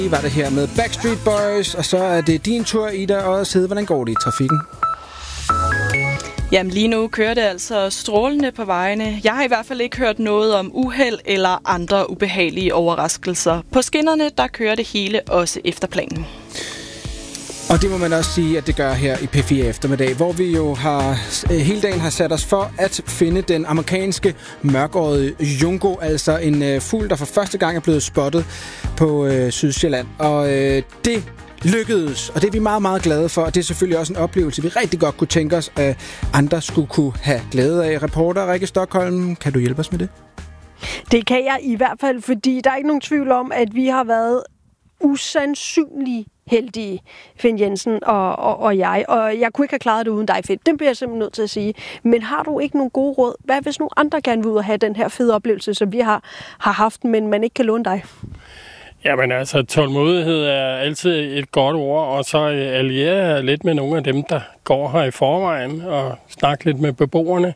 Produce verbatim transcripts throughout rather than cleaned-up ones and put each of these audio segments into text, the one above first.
Var det her med Backstreet Boys, og så er det din tur, Ida, og sidde. Hvordan går det i trafikken? Jamen lige nu kører det altså strålende på vejene. Jeg har i hvert fald ikke hørt noget om uheld eller andre ubehagelige overraskelser. På skinnerne, der kører det hele også efter planen. Og det må man også sige, at det gør her i P fire Eftermiddag, hvor vi jo har hele dagen har sat os for at finde den amerikanske mørkårede junco, altså en øh, fugl, der for første gang er blevet spottet på øh, Sydsjælland. Og øh, det lykkedes, og det er vi meget, meget glade for, og det er selvfølgelig også en oplevelse, vi rigtig godt kunne tænke os, at andre skulle kunne have glæde af. Reporter Rikke Stockholm, kan du hjælpe os med det? Det kan jeg i hvert fald, fordi der er ikke nogen tvivl om, at vi har været usandsynlige heldige, Finn Jensen og, og, og jeg. Og jeg kunne ikke have klaret det uden dig, Finn. Det bliver jeg simpelthen nødt til at sige. Men har du ikke nogen gode råd? Hvad hvis nogle andre gerne vil ud og have den her fede oplevelse, som vi har, har haft, men man ikke kan låne dig? Jamen altså, tålmodighed er altid et godt ord, og så allierer jeg lidt med nogle af dem, der går her i forvejen, og snakke lidt med beboerne.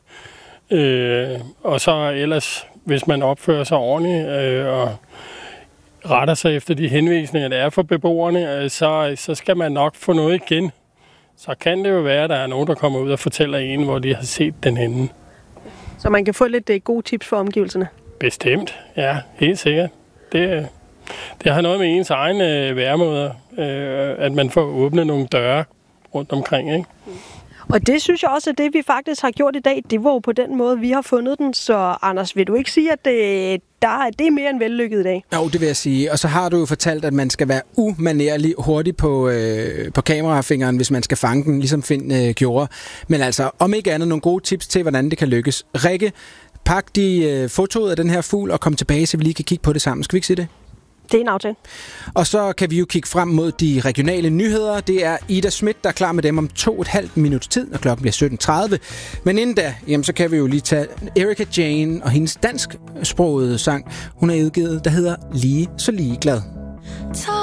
Øh, og så ellers, hvis man opfører sig ordentligt, øh, og retter sig efter de henvisninger, der er for beboerne, så, så skal man nok få noget igen. Så kan det jo være, at der er nogen, der kommer ud og fortæller en, hvor de har set den henne. Så man kan få lidt gode tips for omgivelserne? Bestemt, ja, helt sikkert. Det, det har noget med ens egen øh, væremåder, øh, at man får åbnet nogle døre rundt omkring, ikke? Og det synes jeg også, at det vi faktisk har gjort i dag, det var jo på den måde, vi har fundet den. Så Anders, vil du ikke sige, at det, der, det er mere end vellykket i dag? Jo, det vil jeg sige. Og så har du jo fortalt, at man skal være umanerlig hurtig på, øh, på kamerafingeren, hvis man skal fange den, ligesom Finn øh, gjorde. Men altså, om ikke andet, nogle gode tips til, hvordan det kan lykkes. Rikke, pak de øh, fotoet af den her fugl og kom tilbage, så vi lige kan kigge på det sammen. Skal vi ikke sige det? Det er en aftale. Og så kan vi jo kigge frem mod de regionale nyheder. Det er Ida Schmidt, der er klar med dem om to og et halvt minuts tid, når klokken bliver sytten tredive. Men inden da, jamen, så kan vi jo lige tage Erika Jane og hendes dansksprogede sang, hun har udgivet, der hedder Lige så ligeglad.